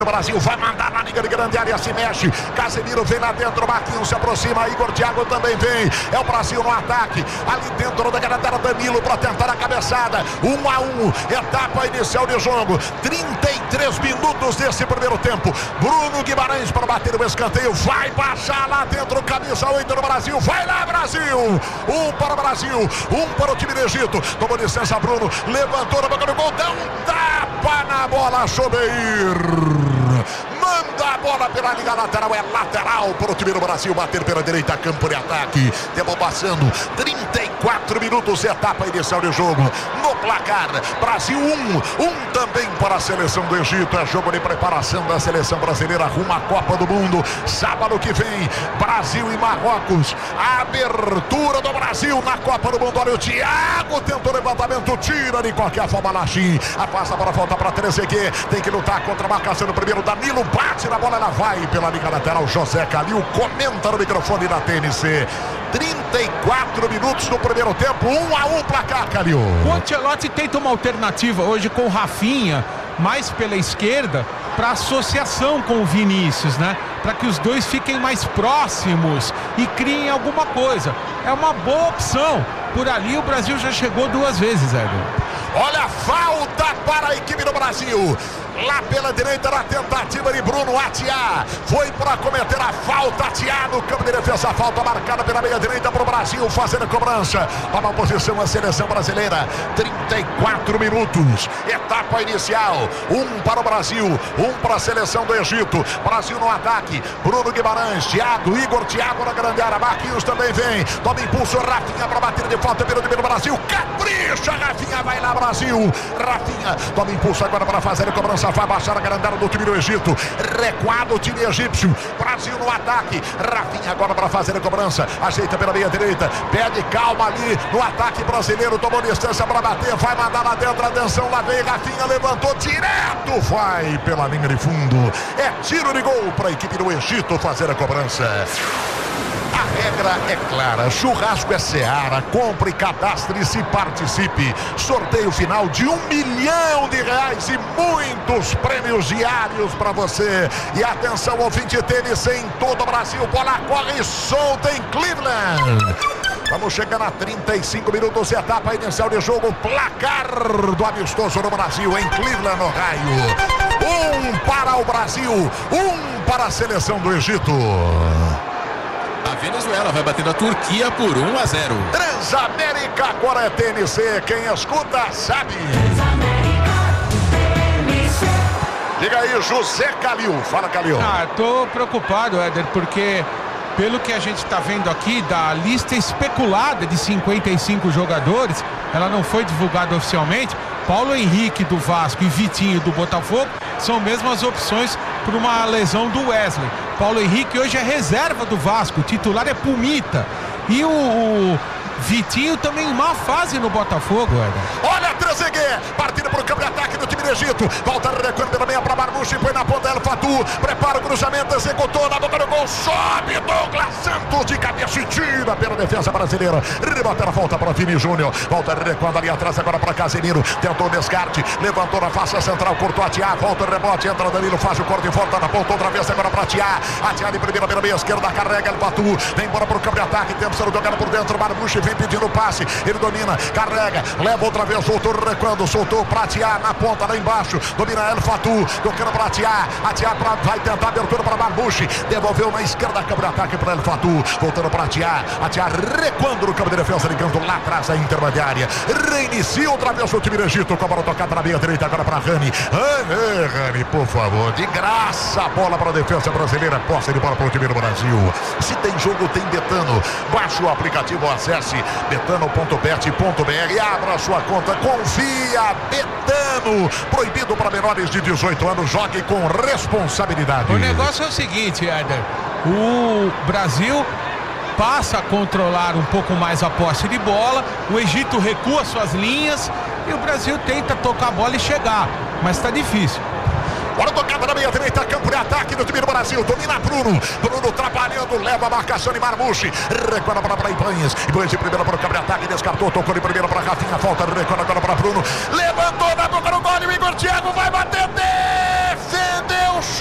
Brasil vai mandar na liga de grande área, se mexe. Casemiro vem lá dentro, Marquinhos se aproxima, Igor Thiago também vem. É o Brasil no ataque, ali dentro da grande área, Danilo para tentar a cabeçada. 1-1, etapa inicial de jogo. 33 minutos desse primeiro tempo. Bruno Guimarães para bater o escanteio, vai baixar lá dentro, camisa 8 do Brasil. Vai lá, Brasil! 1 para o Brasil, 1 para o time do Egito. Tomou licença, Bruno, levantou na boca do gol, dá um tapa na bola, Chobeir. Manda a bola pela linha lateral, é lateral para o time do Brasil bater pela direita, campo de ataque. Tempo passando, 34 minutos, etapa inicial de jogo. No placar, Brasil 1 também para a seleção do Egito. É jogo de preparação da seleção brasileira rumo à Copa do Mundo. Sábado que vem, Brasil e Marrocos. A abertura do Brasil na Copa do Mundo. Olha o Thiago, tentou o levantamento, tira de qualquer forma Lachim. Afasta para volta para Trezeguet. Tem que lutar contra a marcação do primeiro. Danilo bate na bola, ela vai pela liga lateral. José Calil comenta no microfone da TNC. 34 minutos no primeiro tempo, 1-1 placar, Calil. O Ancelotti tenta uma alternativa hoje com o Rafinha, mais pela esquerda, para associação com o Vinícius, né? Para que os dois fiquem mais próximos e criem alguma coisa. É uma boa opção. Por ali o Brasil já chegou 2 vezes, Éder. Olha a falta para a equipe do Brasil. Lá pela direita na tentativa de Bruno Atiá. Foi para cometer a falta, Atiá no campo de defesa. A falta marcada pela meia direita para o Brasil fazendo a cobrança. Para a posição a seleção brasileira. 34 minutos. Etapa inicial. 1 para o Brasil, 1 para a seleção do Egito. Brasil no ataque. Bruno Guimarães, Thiago, Igor Thiago na grande área. Marquinhos também vem. Toma impulso, Rafinha para bater de falta pelo time do Brasil. Capricha, Rafinha, vai lá, Brasil. Rafinha toma impulso agora para fazer a cobrança. Vai baixar a grande área do time do Egito. Recuado o time egípcio. Brasil no ataque. Rafinha agora para fazer a cobrança. Ajeita pela meia direita. Pede calma ali no ataque brasileiro. Tomou distância para bater. Vai mandar lá dentro. Atenção, lá vem Rafinha. Levantou direto. Vai pela linha de fundo. É tiro de gol para a equipe do Egito fazer a cobrança. A regra é clara, churrasco é Seara, compre, cadastre-se e participe. Sorteio final de R$1 milhão e muitos prêmios diários para você. E atenção, ouvinte TNC em todo o Brasil, bola corre solta em Cleveland. Vamos chegando a 35 minutos, etapa inicial de jogo, placar do amistoso no Brasil, em Cleveland, Ohio. 1 para o Brasil, 1 para a seleção do Egito. A Venezuela vai bater a Turquia por 1-0. Transamérica, agora é TNC. Quem escuta sabe. Diga aí, José Calil. Fala, Calil. Tô preocupado, Éder, porque pelo que a gente está vendo aqui, da lista especulada de 55 jogadores, ela não foi divulgada oficialmente. Paulo Henrique do Vasco e Vitinho do Botafogo são mesmo as opções por uma lesão do Wesley. Paulo Henrique hoje é reserva do Vasco, o titular é Pumita. E o Vitinho também em má fase no Botafogo, Éder. Olha Trezeguet, partindo para o campo de ataque do time do Egito. Volta recuando pela meia para Marmouche, põe na ponta El Fatu, prepara o cruzamento, executou na boca do gol, sobe Douglas Santos de cabeça e tira pela defesa brasileira. Rebota na volta para Vini Júnior, volta recuando ali atrás agora para Casemiro, tentou o descarte, levantou na face central, cortou a Thiá, volta o rebote, entra Danilo, faz o corte e volta na ponta outra vez agora para Thiá. A Thiá de primeira pela meia esquerda, carrega El Fatu, vem embora para o campo de ataque, tenta ser jogado por dentro, Marmouche vem pedindo passe, ele domina, carrega, leva outra vez, voltou recuando, soltou pra Thiá na ponta lá embaixo, domina El Fatu, tocando pra Thiá, a Thiá vai tentar abertura para Marmouche, devolveu na esquerda, campo de ataque para El Fatu, voltando pra Thiá, a Thiá recuando no campo de defesa, ligando lá atrás a intermediária, reinicia outra vez o time do Egito, com a bola tocada na meia direita agora para Rani, Rani, por favor, de graça, a bola para a defesa brasileira, posse de bola para o time do Brasil. Se tem jogo, tem Betano, baixe o aplicativo, acesse betano.bet.br, abra sua conta, confia, Betano, proibido para menores de 18 anos, jogue com responsabilidade. O negócio é o seguinte, Éder, o Brasil passa a controlar um pouco mais a posse de bola, o Egito recua suas linhas e o Brasil tenta tocar a bola e chegar, mas está difícil. Bola tocada na meia direita, campo de ataque do time do Brasil, domina Bruno, Bruno trabalhando, leva a marcação de Marmouche, recuando para Ibanez, Ibanez de primeira para o campo de ataque, descartou, tocou de primeira para Rafinha, falta, recuando agora para Bruno, levantou na boca do gol, o Igor Thiago vai bater dentro!